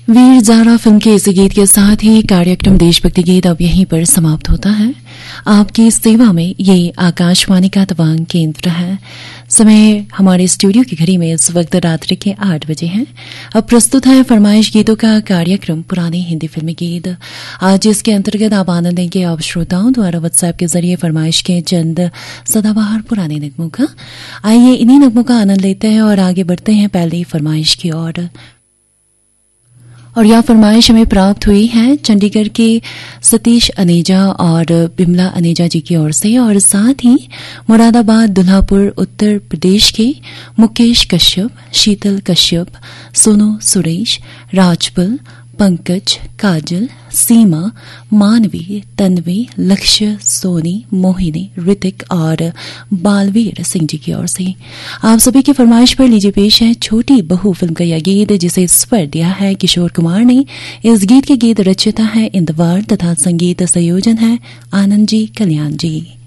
Veer Zaara film के इसी गीत के साथ ही कार्यक्रम देशभक्ति गीत अब यहीं पर समाप्त होता है। आपकी सेवा में ये आकाशवाणी का तवांग केंद्र है। समय हमारे स्टूडियो की घड़ी में इस वक्त रात्रि के 8 बजे हैं। अब प्रस्तुत है फरमाइश गीतों का कार्यक्रम पुरानी हिंदी फिल्मी गीत। आज इसके अंतर्गत आप आनंद लेंगे आप श्रोताओं द्वारा व्हाट्सएप के जरिए फरमाइश के चंद सदाबहार पुराने नगमों का। आइए इन्हीं नगमों का आनंद लेते हैं और आगे बढ़ते हैं पहली फरमाइश की ओर। और यह फरमाइश हमें प्राप्त हुई है चंडीगढ़ के सतीश अनेजा और बिमला अनेजा जी की ओर से, और साथ ही मुरादाबाद दुल्हापुर उत्तर प्रदेश के मुकेश कश्यप, शीतल कश्यप, सोनू सुरेश, राजपल, पंकज, काजल, सीमा, मानवी, तन्वी, लक्ष्य, सोनी, मोहिनी, ऋतिक और बालवीर सिंह जी की ओर से आप सभी की फरमाइश पर लीजिए पेश है छोटी बहू फिल्म का यह गीत, जिसे स्वर दिया है किशोर कुमार ने। इस गीत के गीत रचयिता है इंदवार तथा संगीत संयोजन है आनंद जी कल्याण जी।